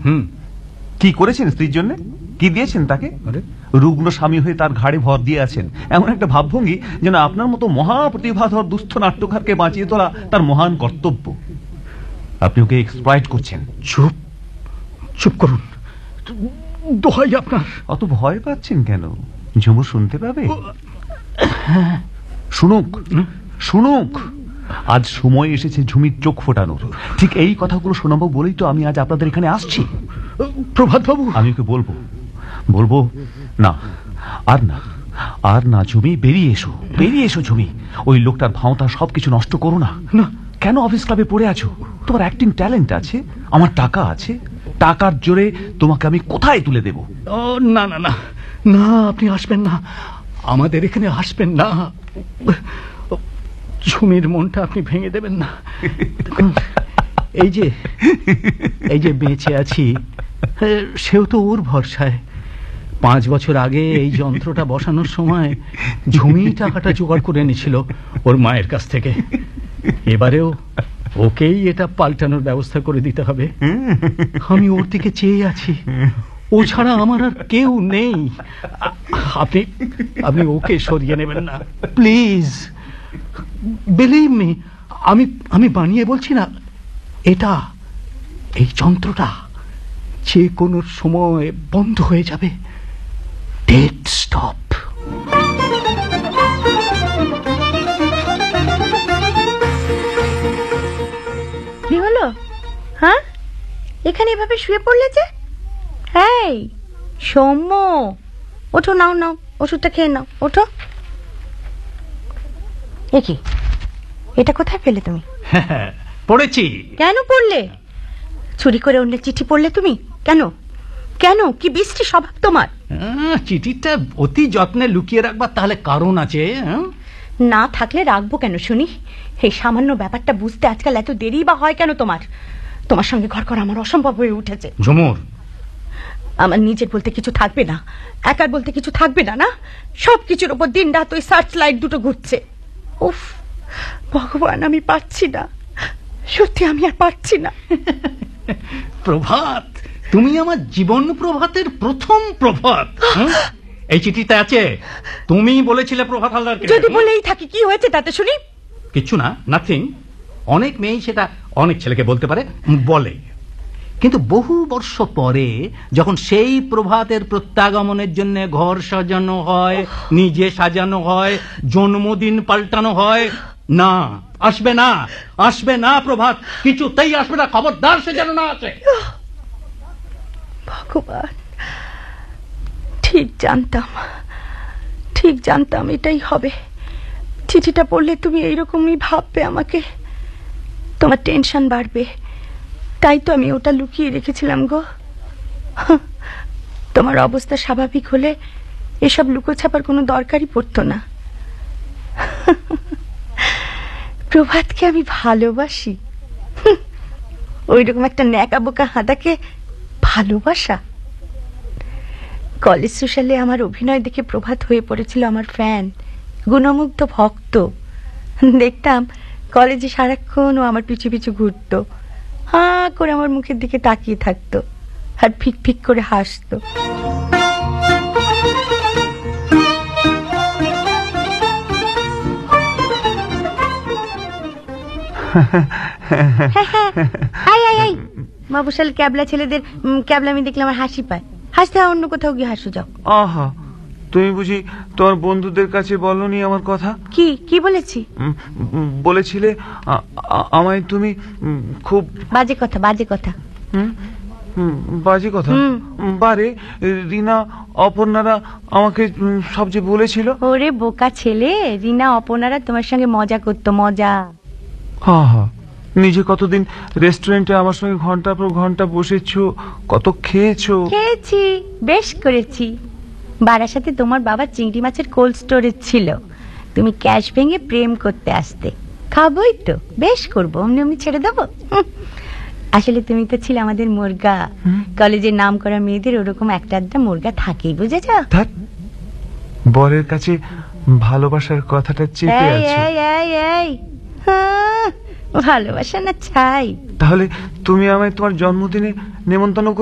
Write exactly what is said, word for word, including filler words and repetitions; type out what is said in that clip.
হুম কি করেছেন স্ত্রীর জন্য? কি দিয়েছেন তাকে? রুগ্ন স্বামী হয়ে তার ঘাড়ে ভর দিয়ে আছেন এমন একটা ভাবভঙ্গি যেন আপনার মতো মহাপ্রতিভাধর দুস্থ নাট্যকারকে বাঁচিয়ে তোলা তার মহান কর্তব্য। আপনি ওকে এক্সপ্লয়েট করছেন। চুপ চুপ করুন, দোহাই আপনার। অত ভয় পাচ্ছেন কেন? ঝুমুর শুনতে পাবে? শুনুক শুনুক। আজ সময় এসেছে ঝুমির চোখ ফোটানোর। ঠিক এই কথাগুলো শোনাবো বলেই তো আমি আজ আপনাদের এখানে আসছি। প্রভাত বাবু, আমি ওকে বলবো বলবো না, আর না, আর না ঝুমি, বেরিয়ে এসো, বেরিয়ে এসো ঝুমি। ওই লোকটার ভাওতা সবকিছু নষ্ট করো না। না, কেন অফিস ক্লাবে পড়ে আছো? তোমার অ্যাক্টিং ট্যালেন্ট আছে, আমার টাকা আছে, টাকার জোরে তোমাকে আমি কোথায় তুলে দেব? না না না না, আপনি আসবেন না, আমাদের এখানে আসবেন না। ঝুমির মনটা আপনি ভেঙে দেবেন না। এই যে এই যে বেঁচে আছি, সেও তো ওর ভরসায়। পাঁচ বছর আগে এই যন্ত্রটা বসানোর সময় ঝুমি টাকাটা জোগাড় করে এনেছিল ওর মায়ের কাছ থেকে। এবারেও ওকেই এটা পাল্টানোর ব্যবস্থা করে দিতে হবে। আমি ওর দিকে চেয়ে আছি, ও ছাড়া আমার আর কেউ নেই। আপনি আপনি ওকে সরিয়ে নেবেন না প্লিজ। বিলিভ মি, আমি আমি বানিয়ে বলছি না, এটা এই যন্ত্রটা যে কোনো সময় বন্ধ হয়ে যাবে। Dead stop. কি হলো? হ্যাঁ, এখানে এভাবে শুয়ে পড়লে যে? এই সৌম্য, ওঠো, নাও নাও, ওষুধটা খেয়ে নাও, ওঠো। এ কি, এটা কোথায় পেলে তুমি? পড়েছি। কেন পড়লে? চুরি করে অন্য চিঠি পড়লে তুমি? কেন কেন কি বৃষ্টি স্বভাব তোমার? চিঠিটা অতি যত্নে লুকিয়ে রাখবার তাহলে কারণ আছে? না থাকলে রাখবো কেন শুনি? এই সামান্য ব্যাপারটা বুঝতে আজকাল এত দেরি বা হয় কেন তোমার? তোমার সঙ্গে ঘর করা আমার অসম্ভব হয়ে উঠেছে। ঝুমুর, আমার নিজের বলতে কিছু থাকবে না, একার বলতে কিছু থাকবে না। না, সবকিছুর উপর দিন রাত ওই সার্চ লাইট দুটো ঘুরছে। উফ ভগবান, আমি পারছি না, সত্যি আমি আর পারছি না। প্রভাত, তুমি আমার জীবন প্রভাতের প্রথম প্রভাত। এই চিঠিতে আছে, তুমি বলেছিলে প্রভাত হালদারকে। যদি বলেই থাকি কি হয়েছে তাতে শুনি? কিচ্ছু না, নাথিং। অনেক মেয়ে সেটা অনেক ছেলেকে বলতে পারে, বলে। কিন্তু বহু বর্ষ পরে যখন সেই প্রভাতের প্রত্যাগমনের জন্য ঘর সাজানো হয়, নিজে সাজানো হয়, জন্মদিন পাল্টানো হয়, না আসবে না, আসবে না প্রভাত, কিছুতেই আসবে না, খবরদার সে যেন না আসে। ভগবান, ঠিক জানতাম, ঠিক জানতাম এটাই হবে। চিঠিটা পড়লে তুমি এইরকমই ভাববে আমাকে, তোমার টেনশন বাড়বে, তাই তো আমি ওটা লুকিয়ে রেখেছিলাম গো। তোমার অবস্থা স্বাভাবিক হলে এসব লুকোছাপার কোনো দরকারই পড়তো না। প্রভাতকে আমি ভালোবাসি, ওইরকম একটা ন্যাকা বোকা হাঁদাকে ভালোবাসা? কলেজ সোশ্যালে আমার অভিনয় দেখে প্রভাত হয়ে পড়েছিল আমার ফ্যান, গুণমুগ্ধ ভক্ত। দেখতাম কলেজে সারাক্ষণ ও আমার পিছু পিছু ঘুরতো, হা করে আমার মুখের দিকে তাকিয়ে থাকতো আর ফিক ফিক করে হাসতো। মফস্বল ক্যাবলা ছেলেদের ক্যাবলামি দেখলে আমার হাসি পায়। হাসতে অন্য কোথাও গিয়ে হাসো যাও। আহা, তুমি বুঝি তোমার বন্ধুদের কাছে বলনি আমার কথা? কি কি বলেছি? বলেছিলে আমায় তুমি খুব বাজে কথা, বাজে কথা। বাজে কথা? বারে রিনা অপর্ণারা আমাকে সব যে বলেছিল। ওরে বোকা ছেলে, রিনা অপর্ণারা তোমার সঙ্গে মজা করতো, মজা। আহা, নিজে কতদিন রেস্টুরেন্টে আমার সঙ্গে ঘন্টা পর ঘন্টা বসেছো, কত খেয়েছো। খেয়েছি, বেশ করেছি। বারাসাতে তোমার বাবা চিংড়ি মাছের কোল্ড স্টোরেজ ছিল, তুমি ক্যাশ ভেঙে প্রেম করতে আসতে। খাবোই তো, বেশ করবো, অমনি অমনি ছেড়ে দেবো? আসলে তুমি তো ছিলে আমাদের মুরগা। কলেজের নাম করা মেয়েদের ওরকম একটা আধটা মুরগা থাকেই, বুঝেছ? বরের কাছে ভালোবাসার কথাটা চেপে আছো। ভালোবাসা না ছাই। তাহলে তুমি আমায় তোমার জন্মদিনে নেমন্তন্ন